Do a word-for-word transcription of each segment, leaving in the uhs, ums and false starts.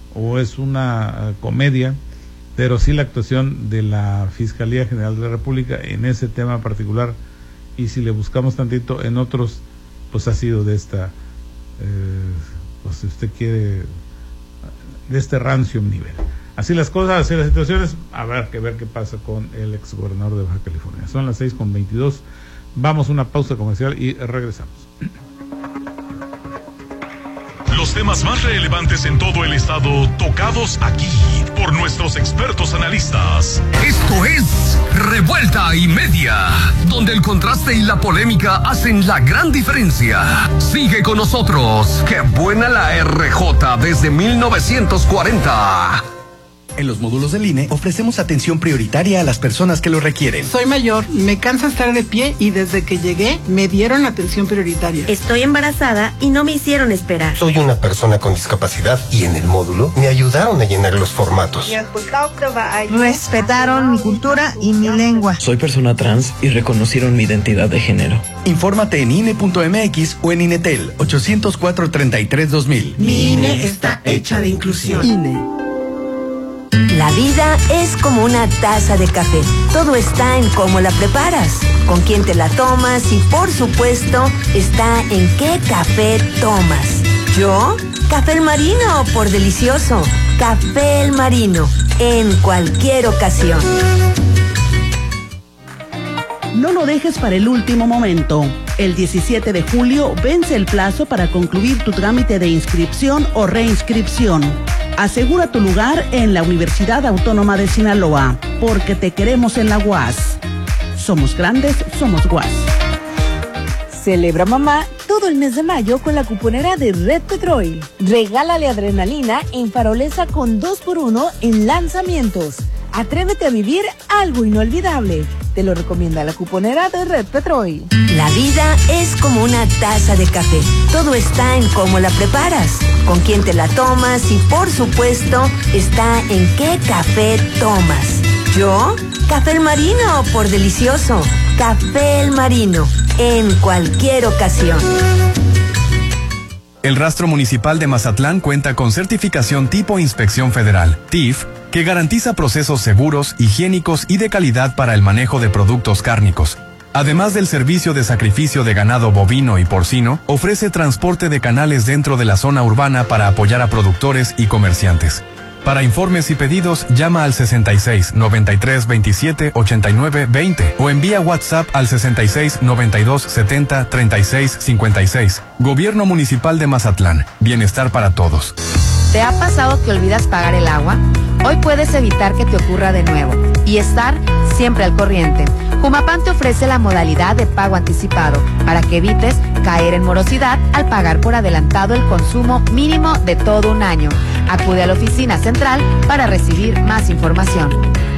o es una uh, comedia, pero sí la actuación de la Fiscalía General de la República en ese tema particular, y si le buscamos tantito en otros, pues ha sido de esta, eh, pues si usted quiere, de este rancio nivel. Así las cosas, así las situaciones, habrá que ver qué pasa con el exgobernador de Baja California. Son las seis con veintidós, vamos a una pausa comercial y regresamos. Los temas más relevantes en todo el estado, tocados aquí por nuestros expertos analistas. Esto es Revuelta y Media, donde el contraste y la polémica hacen la gran diferencia. Sigue con nosotros. ¡Qué buena la R J desde mil novecientos cuarenta! En los módulos del I N E ofrecemos atención prioritaria a las personas que lo requieren. Soy mayor, me cansa estar de pie y desde que llegué me dieron atención prioritaria. Estoy embarazada y no me hicieron esperar. Soy una persona con discapacidad y en el módulo me ayudaron a llenar los formatos. Respetaron mi cultura y mi lengua. Soy persona trans y reconocieron mi identidad de género. Infórmate en I N E punto M X o en INETEL ochocientos cuatro, treinta y tres, dos mil. Mi I N E está hecha de inclusión. I N E. La vida es como una taza de café. Todo está en cómo la preparas, con quién te la tomas y, por supuesto, está en qué café tomas. ¿Yo? Café El Marino, por delicioso. Café El Marino, en cualquier ocasión. No lo dejes para el último momento. El diecisiete de julio vence el plazo para concluir tu trámite de inscripción o reinscripción. Asegura tu lugar en la Universidad Autónoma de Sinaloa, porque te queremos en la U A S. Somos grandes, somos U A S. Celebra mamá todo el mes de mayo con la cuponera de Red Petrol. Regálale adrenalina en Farolesa con dos por uno en lanzamientos. Atrévete a vivir algo inolvidable. Te lo recomienda la cuponera de Red Petrol. La vida es como una taza de café. Todo está en cómo la preparas, con quién te la tomas y, por supuesto, está en qué café tomas. ¿Yo? Café El Marino, por delicioso. Café El Marino, en cualquier ocasión. El Rastro Municipal de Mazatlán cuenta con certificación tipo Inspección Federal, T I F, que garantiza procesos seguros, higiénicos y de calidad para el manejo de productos cárnicos. Además del servicio de sacrificio de ganado bovino y porcino, ofrece transporte de canales dentro de la zona urbana para apoyar a productores y comerciantes. Para informes y pedidos, llama al sesenta y seis, noventa y tres, veintisiete, ochenta y nueve, veinte o envía WhatsApp al sesenta y seis, noventa y dos, setenta, treinta y seis, cincuenta y seis. Gobierno Municipal de Mazatlán. Bienestar para todos. ¿Te ha pasado que olvidas pagar el agua? Hoy puedes evitar que te ocurra de nuevo y estar siempre al corriente. Jumapam te ofrece la modalidad de pago anticipado para que evites caer en morosidad al pagar por adelantado el consumo mínimo de todo un año. Acude a la oficina central para recibir más información.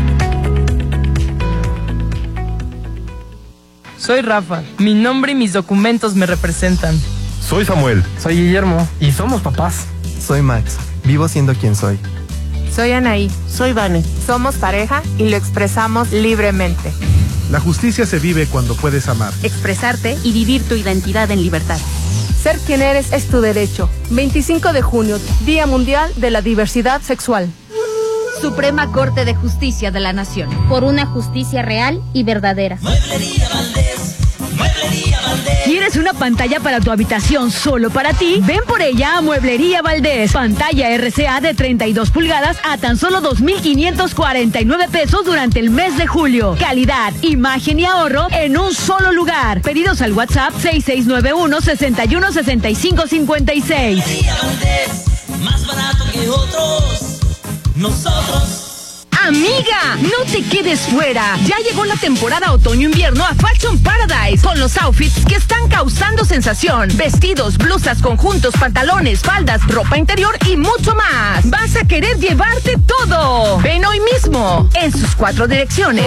Soy Rafa. Mi nombre y mis documentos me representan. Soy Samuel. Soy Guillermo. Y somos papás. Soy Max. Vivo siendo quien soy. Soy Anaí. Soy Vane. Somos pareja y lo expresamos libremente. La justicia se vive cuando puedes amar, expresarte y vivir tu identidad en libertad. Ser quien eres es tu derecho. veinticinco de junio, Día Mundial de la Diversidad Sexual. Suprema Corte de Justicia de la Nación. Por una justicia real y verdadera. Mueblería Valdés. Mueblería Valdés. ¿Quieres una pantalla para tu habitación solo para ti? Ven por ella a Mueblería Valdés. Pantalla R C A de treinta y dos pulgadas a tan solo dos mil quinientos cuarenta y nueve pesos durante el mes de julio. Calidad, imagen y ahorro en un solo lugar. Pedidos al WhatsApp seis seis nueve uno, seis uno, seis cinco cinco seis. Mueblería Valdés. Más barato que otros. Nosotros. Amiga, no te quedes fuera. Ya llegó la temporada otoño-invierno a Fashion Paradise con los outfits que están causando sensación. Vestidos, blusas, conjuntos, pantalones, faldas, ropa interior y mucho más. Vas a querer llevarte todo. Ven hoy mismo en sus cuatro direcciones.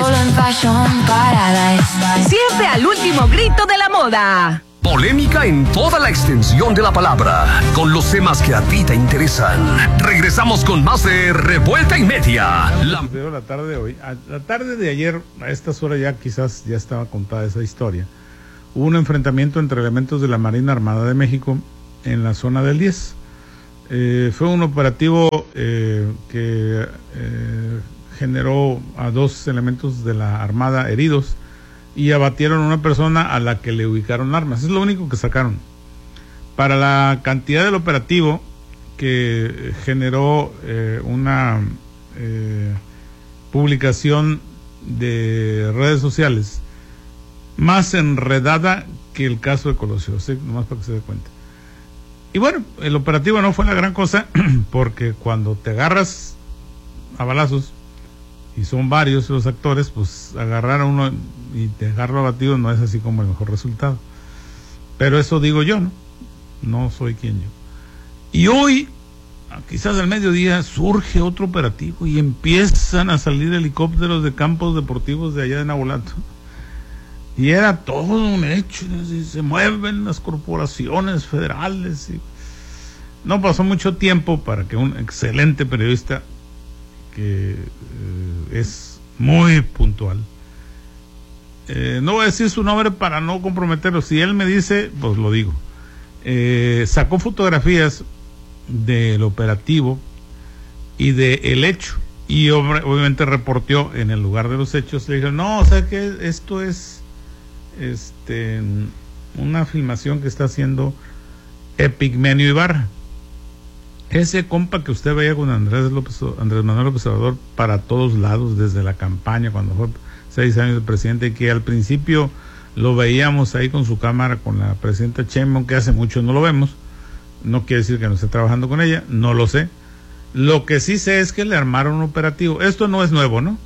Siempre al último grito de la moda. Polémica en toda la extensión de la palabra, con los temas que a ti te interesan. Regresamos con más de Revuelta y Media. La, la tarde de hoy, a la tarde de ayer, a estas horas ya quizás ya estaba contada esa historia. Hubo un enfrentamiento entre elementos de la Marina Armada de México en la zona del diez. Eh, fue un operativo eh, que eh, generó a dos elementos de la Armada heridos y abatieron a una persona a la que le ubicaron armas. Es lo único que sacaron. Para la cantidad del operativo que generó eh, una eh, publicación de redes sociales más enredada que el caso de Colosio, ¿sí? Nomás para que se dé cuenta. Y bueno, el operativo no fue la gran cosa, porque cuando te agarras a balazos, y son varios los actores, pues agarrar a uno y dejarlo abatido no es así como el mejor resultado. Pero eso digo yo, ¿no? No soy quien yo. Y hoy, quizás al mediodía, surge otro operativo y empiezan a salir helicópteros de campos deportivos de allá de Nabolato. Y era todo un hecho, y se mueven las corporaciones federales. Y no pasó mucho tiempo para que un excelente periodista, que eh, es muy puntual, eh, no voy a decir su nombre para no comprometerlo, si él me dice, pues lo digo, eh, sacó fotografías del operativo y del hecho, y ob- obviamente reportó en el lugar de los hechos. Le dijeron, no, o sea que esto es este una filmación que está haciendo Epigmenio Ibarra, ese compa que usted veía con Andrés López, Andrés Manuel López Obrador para todos lados desde la campaña, cuando fue seis años de presidente, y que al principio lo veíamos ahí con su cámara con la presidenta Sheinbaum, que hace mucho no lo vemos. No quiere decir que no esté trabajando con ella, no lo sé. Lo que sí sé es que le armaron un operativo. Esto no es nuevo, ¿no?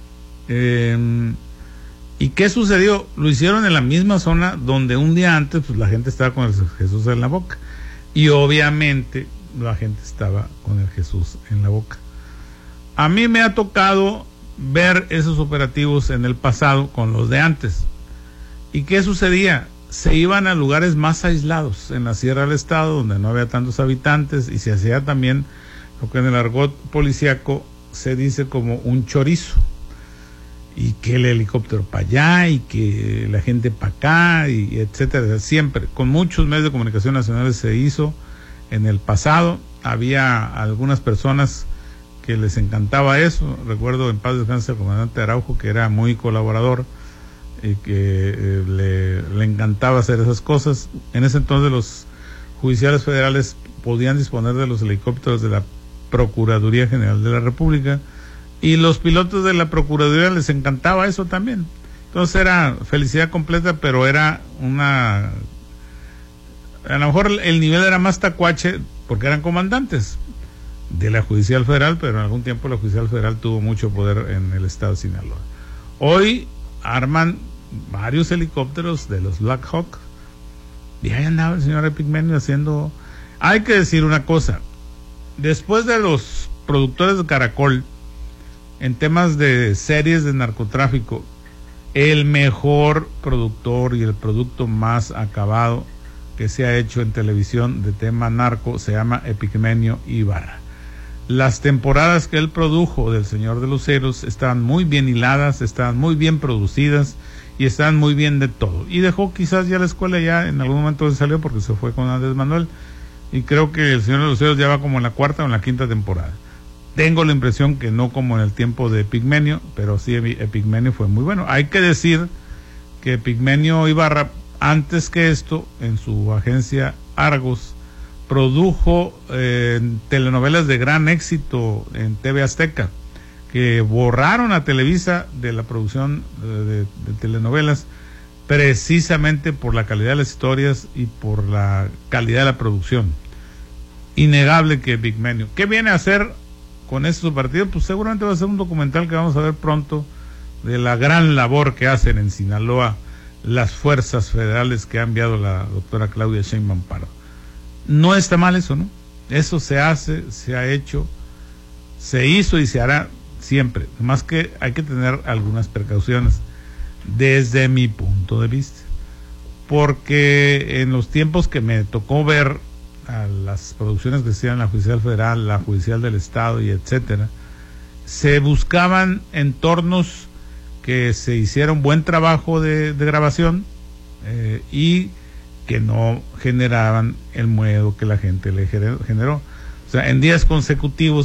Eh, ¿Y qué sucedió? Lo hicieron en la misma zona donde un día antes pues la gente estaba con el Jesús en la boca. Y obviamente la gente estaba con el Jesús en la boca. A mí me ha tocado ver esos operativos en el pasado con los de antes. ¿Y qué sucedía? Se iban a lugares más aislados, en la Sierra del Estado, donde no había tantos habitantes, y se hacía también lo que en el argot policíaco se dice como un chorizo, y que el helicóptero para allá, y que la gente para acá, y etcétera. Siempre, con muchos medios de comunicación nacionales se hizo en el pasado. Había algunas personas que les encantaba eso. Recuerdo en paz descanse el comandante Araujo, que era muy colaborador y que eh, le, le encantaba hacer esas cosas. En ese entonces los judiciales federales podían disponer de los helicópteros de la Procuraduría General de la República, y los pilotos de la Procuraduría les encantaba eso también. Entonces era felicidad completa, pero era una... A lo mejor el nivel era más tacuache porque eran comandantes de la Judicial Federal, pero en algún tiempo la Judicial Federal tuvo mucho poder en el estado de Sinaloa. Hoy arman varios helicópteros de los Black Hawk, y ahí andaba el señor Epigmenio haciendo... Hay que decir una cosa, después de los productores de Caracol, en temas de series de narcotráfico, el mejor productor y el producto más acabado que se ha hecho en televisión de tema narco se llama Epigmenio Ibarra. Las temporadas que él produjo del Señor de los Cielos estaban muy bien hiladas, estaban muy bien producidas y estaban muy bien de todo. Y dejó quizás ya la escuela, ya en algún momento se salió porque se fue con Andrés Manuel, y creo que el Señor de los Cielos ya va como en la cuarta o en la quinta temporada. Tengo la impresión que no como en el tiempo de Epigmenio, pero sí Epigmenio fue muy bueno. Hay que decir que Epigmenio Ibarra, antes que esto, en su agencia Argos, produjo eh, telenovelas de gran éxito en T V Azteca, que borraron a Televisa de la producción de, de, de telenovelas, precisamente por la calidad de las historias y por la calidad de la producción. Innegable que Epigmenio. ¿Qué viene a hacer con estos partidos? Pues seguramente va a ser un documental que vamos a ver pronto de la gran labor que hacen en Sinaloa las fuerzas federales que ha enviado la doctora Claudia Sheinbaum Pardo. No está mal eso, ¿no? Eso se hace, se ha hecho, se hizo y se hará siempre. Más que hay que tener algunas precauciones desde mi punto de vista, porque en los tiempos que me tocó ver a las producciones que se hacían en la Judicial Federal, la Judicial del Estado y etcétera, se buscaban entornos que se hiciera un buen trabajo de, de grabación eh, y que no generaban el miedo que la gente le generó. O sea, en días consecutivos